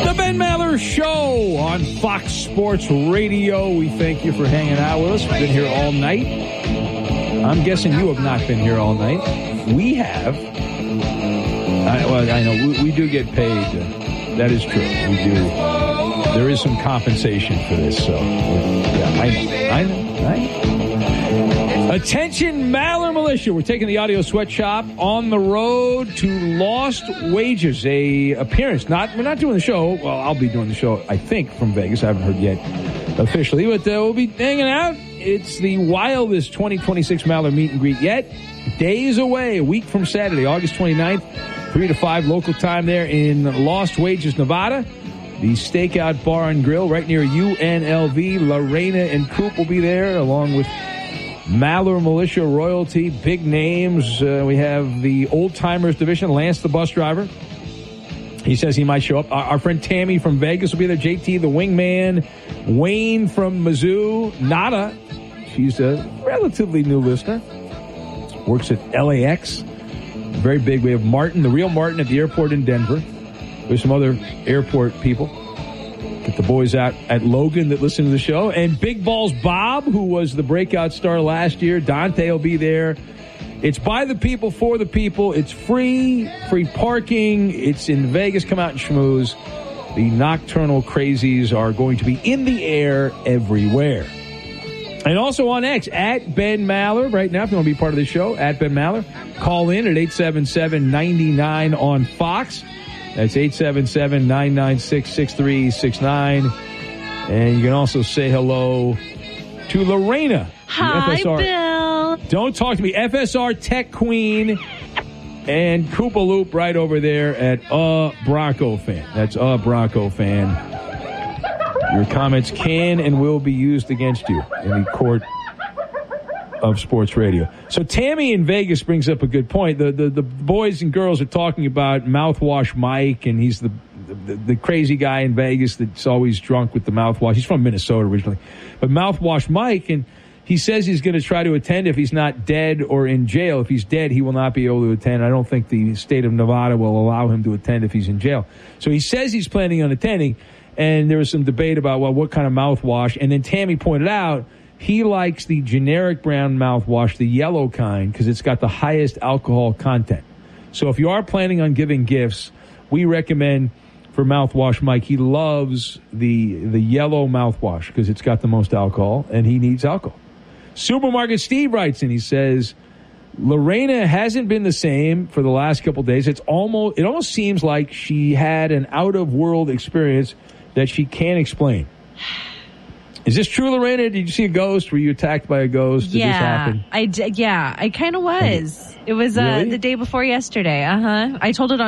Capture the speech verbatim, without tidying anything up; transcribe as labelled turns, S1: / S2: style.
S1: The Ben Maller Show on Fox Sports Radio. We thank you for hanging out with us. We've been here all night. I'm guessing you have not been here all night. We have. I, well, I know we, we do get paid. Uh, that is true. We do. There is some compensation for this. So, yeah, I know. I know. I know. Attention, Maller Militia. We're taking the Audio Sweatshop on the road to Lost Wages, a appearance. Not We're not doing the show. Well, I'll be doing the show, I think, from Vegas. I haven't heard yet officially, but uh, we'll be hanging out. It's the wildest twenty twenty-six Maller meet and greet yet. Days away, a week from Saturday, August twenty-ninth, three to five local time there in Lost Wages, Nevada. The Stakeout Bar and Grill right near U N L V. Lorena and Coop will be there, along with Maller Militia royalty, big names. Uh, we have the Old Timers division, Lance the bus driver. He says he might show up. Our, our friend Tammy from Vegas will be there. J T, the wingman. Wayne from Mizzou. Nada. She's a relatively new listener. Works at L A X. Very big. We have Martin, the real Martin at the airport in Denver. There's some other airport people. Get the boys out at Logan that listen to the show. And Big Balls Bob, who was the breakout star last year. Dante will be there. It's by the people, for the people. It's free, free parking. It's in Vegas. Come out and schmooze. The Nocturnal Crazies are going to be in the air everywhere. And also on X, at Ben Maller. Right now, if you want to be part of the show, at Ben Maller. Call in at eight seven seven, nine nine on Fox. That's eight seven seven, nine nine six, six three six nine. And you can also say hello to Lorena.
S2: Hi,
S1: F S R.
S2: Bill.
S1: Don't talk to me. F S R Tech Queen and Koopa Loop right over there at a Bronco fan. That's a Bronco fan. Your comments can and will be used against you in the court of sports radio. So Tammy in Vegas brings up a good point. The the, the boys and girls are talking about Mouthwash Mike, and he's the, the the crazy guy in Vegas that's always drunk with the mouthwash. He's from Minnesota originally. But Mouthwash Mike, and he says he's going to try to attend if he's not dead or in jail. If he's dead, he will not be able to attend. I don't think the state of Nevada will allow him to attend if he's in jail. So he says he's planning on attending, and there was some debate about, well, what kind of mouthwash. And then Tammy pointed out he likes the generic brand mouthwash, the yellow kind, because it's got the highest alcohol content. So if you are planning on giving gifts, we recommend for Mouthwash Mike, he loves the the yellow mouthwash because it's got the most alcohol, and he needs alcohol. Supermarket Steve writes in, he says, Lorena hasn't been the same for the last couple days. It's almost it almost seems like she had an out-of-world experience that she can't explain. Is this true, Lorena? Did you see a ghost? Were you attacked by a ghost? Did
S2: yeah,
S1: this happen?
S2: I d- yeah, I kind of was. It was uh,
S1: Really?
S2: the day before yesterday. Uh-huh. I told it on